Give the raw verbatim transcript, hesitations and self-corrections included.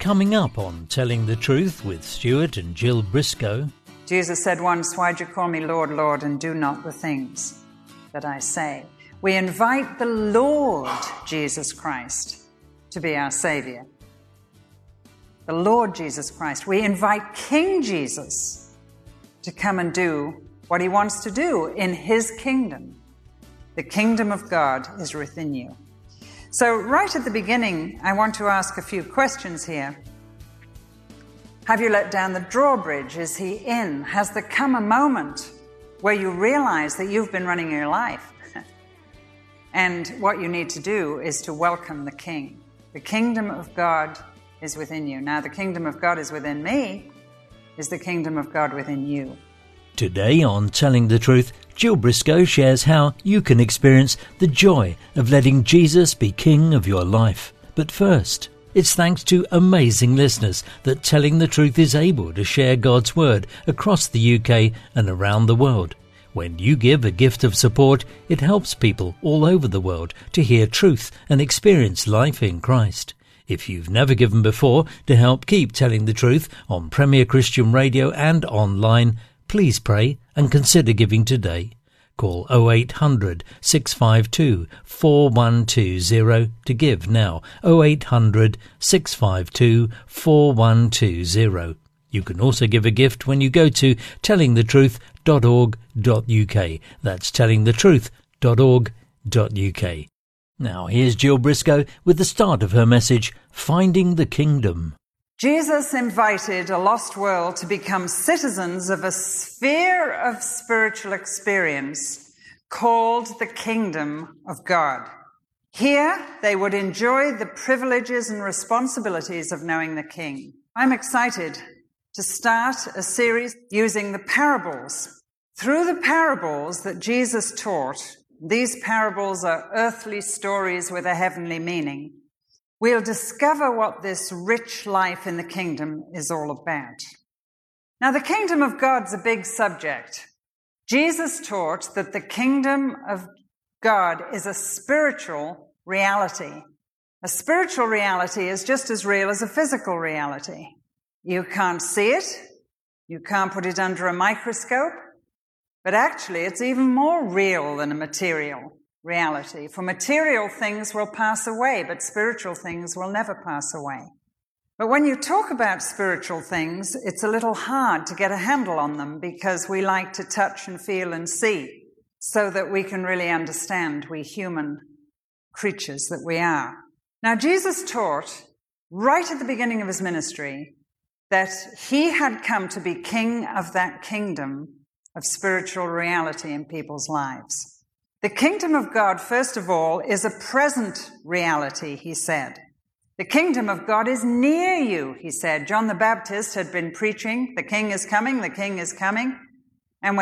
Coming up on Telling the Truth with Stuart and Jill Briscoe. Jesus said once, "Why do you call me Lord, Lord, and do not the things that I say?" We invite the Lord Jesus Christ to be our Saviour. The Lord Jesus Christ. We invite King Jesus to come and do what he wants to do in his kingdom. The kingdom of God is within you. So right at the beginning, I want to ask a few questions here. Have you let down the drawbridge? Is he in? Has there come a moment where you realize that you've been running your life? And what you need to do is to welcome the King. The kingdom of God is within you. Now, the kingdom of God is within me. Is the kingdom of God within you? Today on Telling the Truth, Jill Briscoe shares how you can experience the joy of letting Jesus be King of your life. But first, it's thanks to amazing listeners that Telling the Truth is able to share God's Word across the U K and around the world. When you give a gift of support, it helps people all over the world to hear truth and experience life in Christ. If you've never given before to help keep Telling the Truth on Premier Christian Radio and online, please pray and consider giving today. Call oh eight hundred, six five two, four one two zero to give now. oh eight hundred, six five two, four one two zero. You can also give a gift when you go to telling the truth dot org dot U K. That's telling the truth dot org dot U K. Now here's Jill Briscoe with the start of her message, Finding the Kingdom. Jesus invited a lost world to become citizens of a sphere of spiritual experience called the Kingdom of God. Here, they would enjoy the privileges and responsibilities of knowing the King. I'm excited to start a series using the parables. Through the parables that Jesus taught, these parables are earthly stories with a heavenly meaning. We'll discover what this rich life in the kingdom is all about. Now, the kingdom of God's a big subject. Jesus taught that the kingdom of God is a spiritual reality. A spiritual reality is just as real as a physical reality. You can't see it. You can't put it under a microscope. But actually, it's even more real than a material reality. For material things will pass away, but spiritual things will never pass away. But when you talk about spiritual things, it's a little hard to get a handle on them because we like to touch and feel and see so that we can really understand, we human creatures that we are. Now, Jesus taught right at the beginning of his ministry that he had come to be king of that kingdom of spiritual reality in people's lives. The kingdom of God, first of all, is a present reality, he said. The kingdom of God is near you, he said. John the Baptist had been preaching, the king is coming, the king is coming.